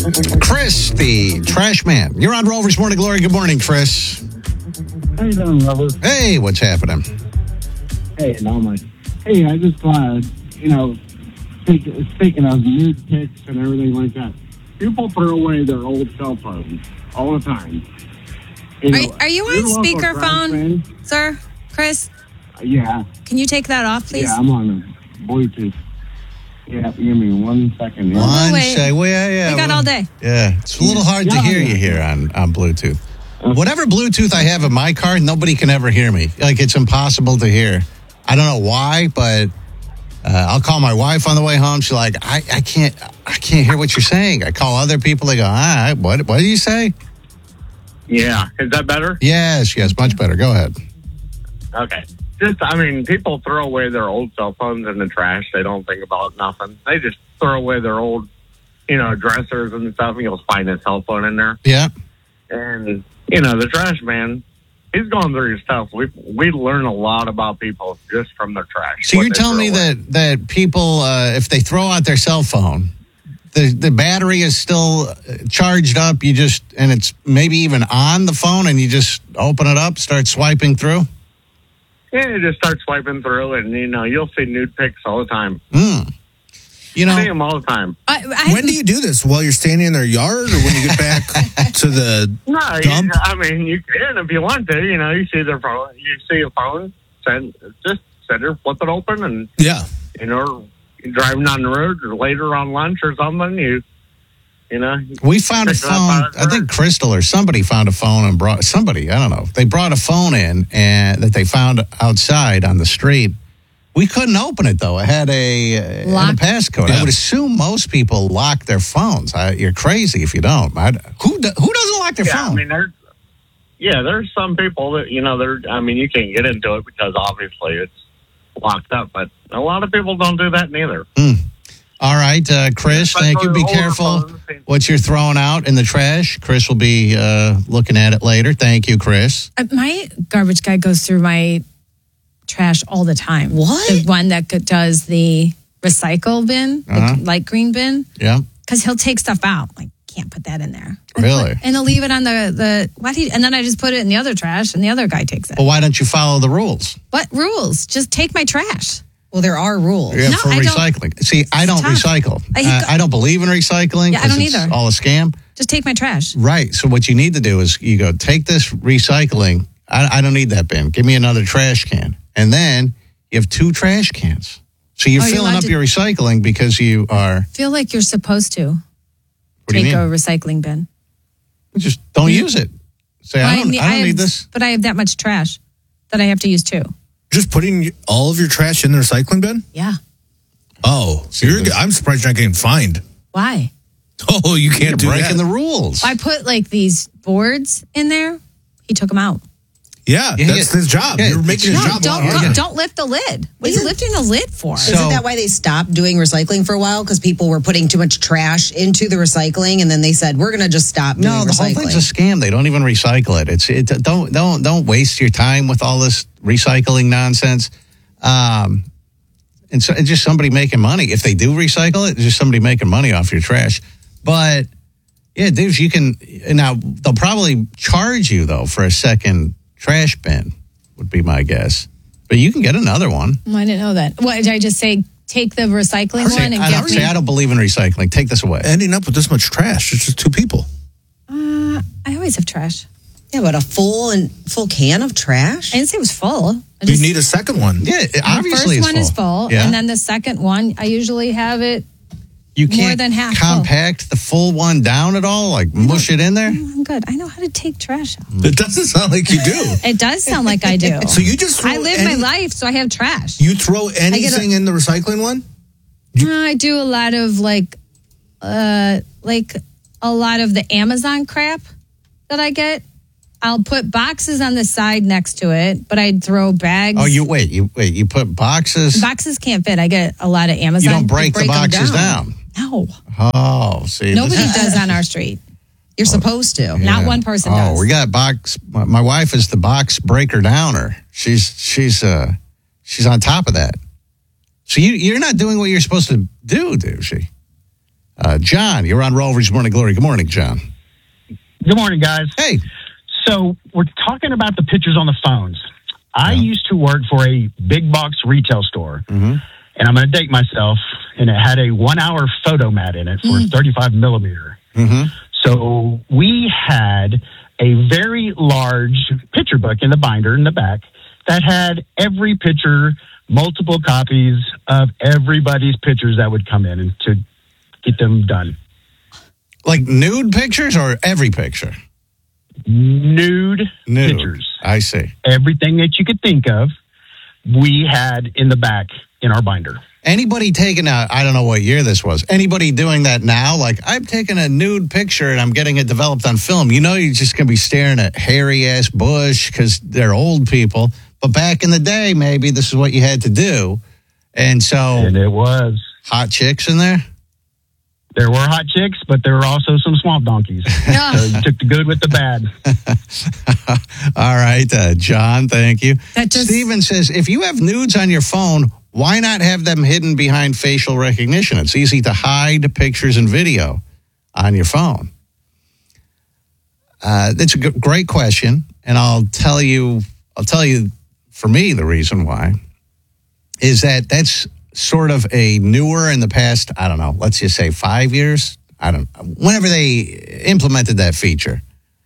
Chris, the trash man. You're on Rover's Morning Glory. Good morning, Chris. How you doing, Rover? Hey, what's happening? Hey, not much. Hey, I just want to, speaking of nude pics and everything like that, people throw away their old cell phones all the time. Are you on speakerphone, sir? Chris? Yeah. Can you take that off, please? Yeah, I'm on Bluetooth. Yeah, give me 1 second. We got all day. Yeah, it's a little hard to hear you here on Bluetooth. Whatever Bluetooth I have in my car, nobody can ever hear me. Like, it's impossible to hear. I don't know why, but I'll call my wife on the way home. She's like, I can't hear what you're saying. I call other people. They go, what do you say? Yeah. Is that better? Yes, much better. Go ahead. Okay. People throw away their old cell phones in the trash. They don't think about nothing. They just throw away their old, dressers and stuff, and you'll find a cell phone in there. Yeah. And, the trash man, he's going through his stuff. We learn a lot about people just from their trash. So you're telling me that people, if they throw out their cell phone, the battery is still charged up, and it's maybe even on the phone, and you just open it up, start swiping through? Yeah, you just start swiping through, and, you'll see nude pics all the time. I see them all the time. When do you do this? While you're standing in their yard, or when you get back to the dump? You can if you want to. You see their phone. You see a phone. Just sit there, flip it open, and you're driving down the road or later on lunch or something. We found a phone. I think Crystal or somebody found a phone and brought somebody. I don't know. They brought a phone in and that they found outside on the street. We couldn't open it though. It had a passcode. Yeah. I would assume most people lock their phones. You're crazy if you don't. Who doesn't lock their phone? There's some people that you can't get into it because obviously it's locked up. But a lot of people don't do that neither. All right, Chris, thank you. Be careful what you're throwing out in the trash. Chris will be looking at it later. Thank you, Chris. My garbage guy goes through my trash all the time. What? The one that does the recycle bin, the light green bin. Yeah. Because he'll take stuff out. Like, can't put that in there. Really? And he'll leave it on and then I just put it in the other trash and the other guy takes it. Well, why don't you follow the rules? What rules? Just take my trash. Well, there are rules. Yeah, for recycling. See, I don't recycle. I don't believe in recycling. Yeah, I don't either. It's all a scam. Just take my trash. Right. So what you need to do is you go, take this recycling. I don't need that bin. Give me another trash can. And then you have 2 trash cans. So you're filling up your recycling because you are... I feel like you're supposed to take a recycling bin. Just don't use it. Say, I don't need this. But I have that much trash that I have to use too. Just putting all of your trash in the recycling bin? Yeah. Oh, I'm surprised you're not getting fined. Why? Oh, you can't do that. You're breaking the rules. I put these boards in there. He took them out. Yeah, that's his job. You're making his job harder. Don't lift the lid. What are you lifting the lid for? Isn't that why they stopped doing recycling for a while? Because people were putting too much trash into the recycling, and then they said, we're going to just stop doing recycling. No, the whole thing's a scam. They don't even recycle it. Don't waste your time with all this recycling nonsense. And so it's just somebody making money. If they do recycle it, it's just somebody making money off your trash. But, yeah, dudes, they'll probably charge you, though, for a second trash bin, would be my guess. But you can get another one. I didn't know that. What, did I just say take the recycling one and get me? I don't believe in recycling. Take this away. Ending up with this much trash. It's just 2 people. I always have trash. Yeah, but a full can of trash? I didn't say it was full. You need a second one. Yeah, obviously the first one is full, and then the second one, I usually have it more than half compact the full one down at all? Like mush it in there? I'm good. I know how to take trash out. It doesn't sound like you do. It does sound like I do. So you just I live my life, so I have trash. You throw anything in the recycling one? I do a lot of a lot of the Amazon crap that I get. I'll put boxes on the side next to it, but I'd throw bags. Oh, you put boxes? Boxes can't fit. I get a lot of Amazon. You don't break the boxes down. No. Oh, see. Nobody does on our street. You're supposed to. Yeah. Not one person does. Oh, we got box. My wife is the box breaker downer. She's on top of that. So you're not doing what you're supposed to do she? John, you're on Rover's Morning Glory. Good morning, John. Good morning, guys. Hey. So we're talking about the pictures on the phones. I used to work for a big box retail store, and I'm going to date myself, and it had a 1 hour photo mat in it for 35 millimeter. So we had a very large picture book in the binder in the back that had every picture, multiple copies of everybody's pictures that would come in and to get them done. Like nude pictures or every picture? Nude pictures. I see. Everything that you could think of, we had in the back in our binder. Anybody taking I don't know what year this was. Anybody doing that now? Like, I'm taking a nude picture and I'm getting it developed on film. You know, you're just going to be staring at hairy-ass bush because they're old people. But back in the day, maybe this is what you had to do. And so... And it was. Hot chicks in there? There were hot chicks, but there were also some swamp donkeys. So you took the good with the bad. All right, John, thank you. Steven says, if you have nudes on your phone, why not have them hidden behind facial recognition? It's easy to hide pictures and video on your phone. That's a great question, and I'll tell you, for me, the reason why is that's sort of a newer in the past, I don't know, let's just say 5 years. I don't know, whenever they implemented that feature.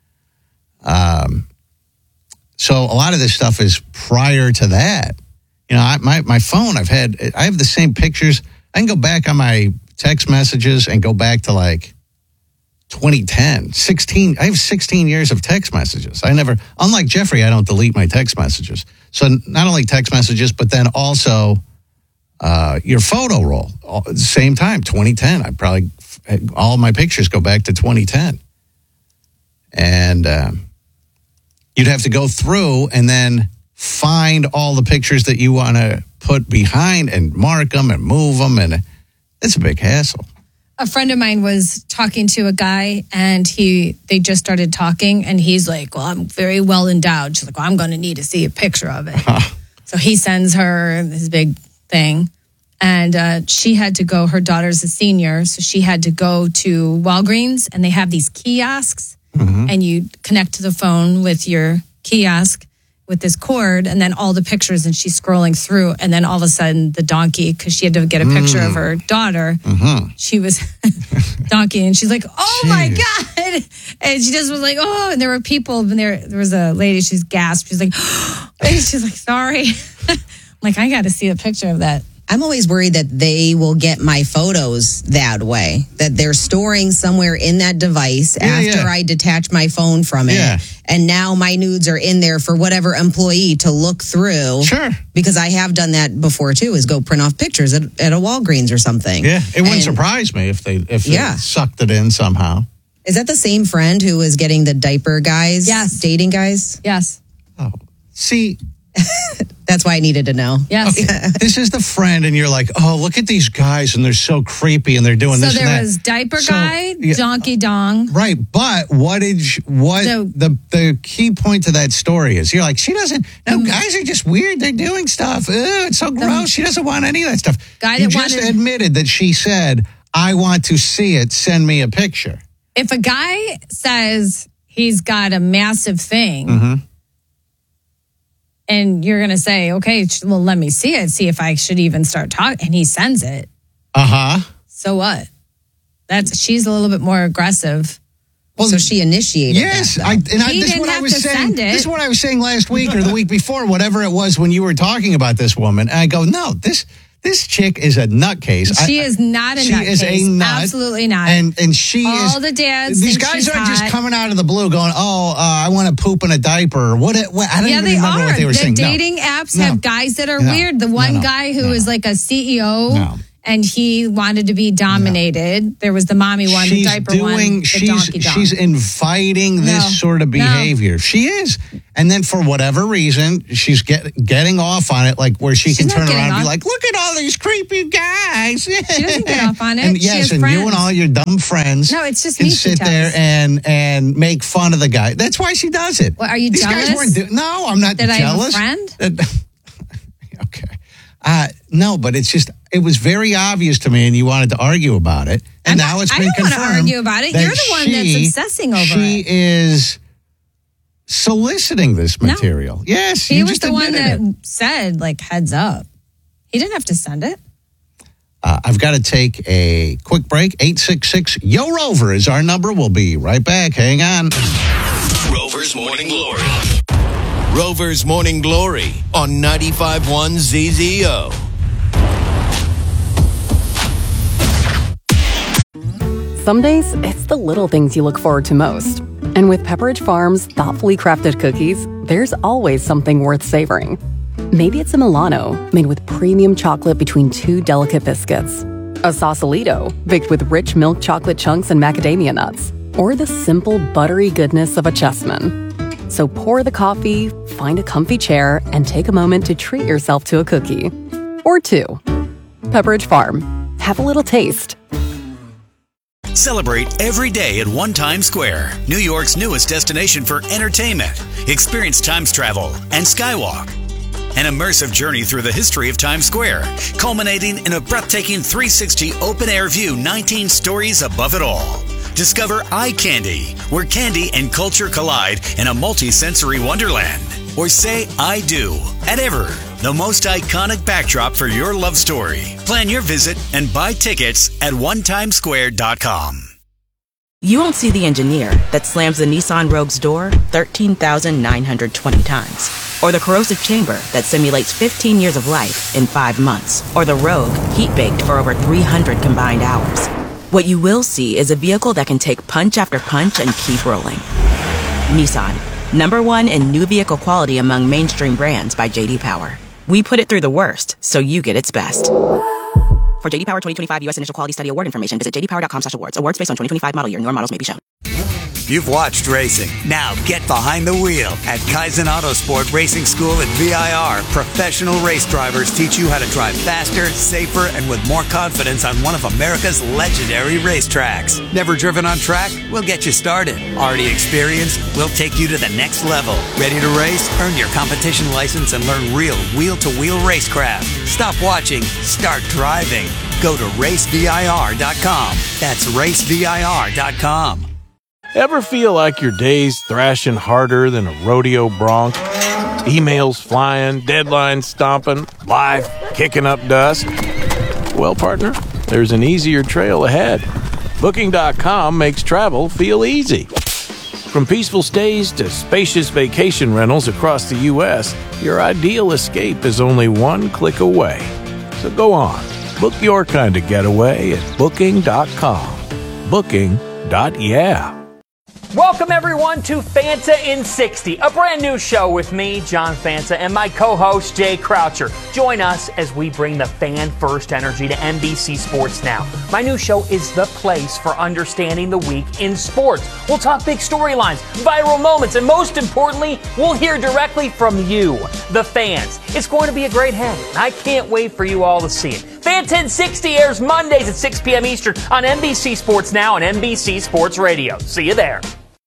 So a lot of this stuff is prior to that. You know, my phone, I have the same pictures. I can go back on my text messages and go back to like 2010, 16. I have 16 years of text messages. Unlike Jeffrey, I don't delete my text messages. So not only text messages, but then also your photo roll. At the same time, 2010. I probably, all my pictures go back to 2010. And you'd have to go through and then find all the pictures that you want to put behind and mark them and move them. And it's a big hassle. A friend of mine was talking to a guy and they just started talking and he's like, well, I'm very well endowed. She's like, well, I'm going to need to see a picture of it. So he sends her his big thing. And she had to go, her daughter's a senior, so she had to go to Walgreens and they have these kiosks and you connect to the phone with your kiosk with this cord and then all the pictures and she's scrolling through and then all of a sudden the donkey, because she had to get a picture of her daughter, she was donkey and she's like, oh my God. And she just was like, oh, and there were people and there was a lady, she's gasped. She's like, oh, and she's like, sorry. I'm like, I got to see a picture of that. I'm always worried that they will get my photos that way, that they're storing somewhere in that device after I detach my phone from it. Yeah. And now my nudes are in there for whatever employee to look through. Sure. Because I have done that before too, is go print off pictures at a Walgreens or something. Yeah, it wouldn't surprise me if they sucked it in somehow. Is that the same friend who was getting the diaper guys? Yes. Dating guys? Yes. Oh, see... That's why I needed to know. Yes. Okay. This is the friend, and you're like, oh, look at these guys, and they're so creepy, and they're doing this and that. So there was diaper guy, donkey dong. Right, but the key point to that story is, you're like, she doesn't, no, guys are just weird, they're doing stuff, it's so gross, she doesn't want any of that stuff. You just admitted that she said, I want to see it, send me a picture. If a guy says he's got a massive thing, and you're going to say, okay, well, let me see it, see if I should even start talking. And he sends it. So what? She's a little bit more aggressive. Well, so she initiated yes, that. This is what I was saying. This is what I was saying last week or the week before, whatever it was when you were talking about this woman. And I go, no, this chick is a nutcase. She is not a nutcase. She is a nut. Absolutely not. And she is. All the dads. These guys aren't just coming out of the blue going, I want to poop in a diaper. I don't even remember what they were saying. The dating apps have guys that are weird. The one guy who is like a CEO. And he wanted to be dominated. No. There was the mommy one, the diaper one, the donkey dong. She's inviting this sort of behavior. No. She is. And then for whatever reason, she's getting off on it, like where she's can turn around and be like, look at all these creepy guys. She doesn't get off on it. And yes, and you and all your dumb friends can sit there and make fun of the guy. That's why she does it. Well, are you jealous? No, I'm not jealous. That I have a friend? Okay. No, but it's just, it was very obvious to me, and you wanted to argue about it. And now it's been confirmed. I don't want to argue about it. You're the one that's obsessing over it. She is soliciting this material. Yes, he was the one that said, like, heads up. He didn't have to send it. I've got to take a quick break. 866-YO-ROVER is our number. We'll be right back. Hang on. Rover's Morning Glory. Rover's Morning Glory on 95.1 ZZO. Some days, it's the little things you look forward to most. And with Pepperidge Farm's thoughtfully crafted cookies, there's always something worth savoring. Maybe it's a Milano made with premium chocolate between two delicate biscuits, a Sausalito baked with rich milk chocolate chunks and macadamia nuts, or the simple buttery goodness of a Chessman. So pour the coffee, find a comfy chair, and take a moment to treat yourself to a cookie. Or two. Pepperidge Farm. Have a little taste. Celebrate every day at One Times Square, New York's newest destination for entertainment. Experience Times Travel and Skywalk. An immersive journey through the history of Times Square, culminating in a breathtaking 360 open-air view 19 stories above it all. Discover Eye Candy, where candy and culture collide in a multi-sensory wonderland. Or say I do at Ever, the most iconic backdrop for your love story. Plan your visit and buy tickets at onetimesquare.com. You won't see the engineer that slams the Nissan Rogue's door 13,920 times. Or the corrosive chamber that simulates 15 years of life in 5 months. Or the Rogue heat-baked for over 300 combined hours. What you will see is a vehicle that can take punch after punch and keep rolling. Nissan, #1 in new vehicle quality among mainstream brands by J.D. Power. We put it through the worst, so you get its best. For J.D. Power 2025 U.S. Initial Quality Study Award information, visit jdpower.com/awards. Awards based on 2025 model year. Newer models may be shown. You've watched racing. Now get behind the wheel at Kaizen Autosport Racing School at VIR. Professional race drivers teach you how to drive faster, safer, and with more confidence on one of America's legendary racetracks. Never driven on track? We'll get you started. Already experienced? We'll take you to the next level. Ready to race? Earn your competition license and learn real wheel-to-wheel racecraft. Stop watching. Start driving. Go to racevir.com. That's racevir.com. Ever feel like your day's thrashing harder than a rodeo bronc? Emails flying, deadlines stomping, life kicking up dust? Well, partner, there's an easier trail ahead. Booking.com makes travel feel easy. From peaceful stays to spacious vacation rentals across the U.S., your ideal escape is only one click away. So go on, book your kind of getaway at Booking.com. Booking.yeah. Welcome, everyone, to Fanta in 60, a brand new show with me, John Fanta, and my co-host, Jay Croucher. Join us as we bring the fan-first energy to NBC Sports Now. My new show is the place for understanding the week in sports. We'll talk big storylines, viral moments, and most importantly, we'll hear directly from you, the fans. It's going to be a great hang, and I can't wait for you all to see it. Fanta in 60 airs Mondays at 6 p.m. Eastern on NBC Sports Now and NBC Sports Radio. See you there.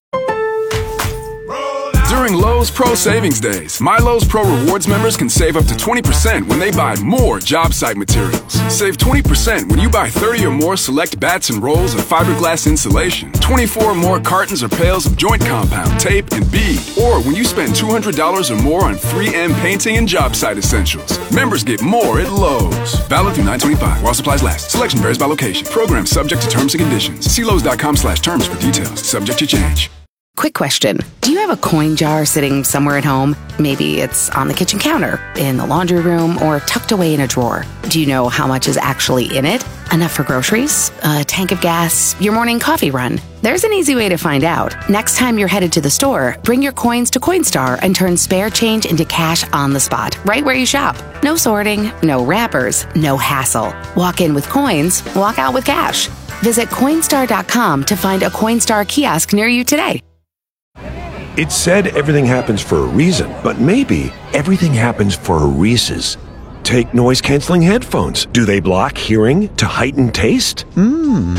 During Lowe's Pro Savings Days, My Lowe's Pro Rewards members can save up to 20% when they buy more job site materials. Save 20% when you buy 30 or more select bats and rolls of fiberglass insulation, 24 or more cartons or pails of joint compound, tape, and bead, or when you spend $200 or more on 3M painting and job site essentials. Members get more at Lowe's. Valid through 9/25 while supplies last. Selection varies by location. Program subject to terms and conditions. See Lowe's.com/terms for details. Subject to change. Quick question. Do you have a coin jar sitting somewhere at home? Maybe it's on the kitchen counter, in the laundry room, or tucked away in a drawer. Do you know how much is actually in it? Enough for groceries? A tank of gas? Your morning coffee run? There's an easy way to find out. Next time you're headed to the store, bring your coins to Coinstar and turn spare change into cash on the spot, right where you shop. No sorting, no wrappers, no hassle. Walk in with coins, walk out with cash. Visit Coinstar.com to find a Coinstar kiosk near you today. It's said everything happens for a reason, but maybe everything happens for a Reese's. Take noise-canceling headphones. Do they block hearing to heighten taste?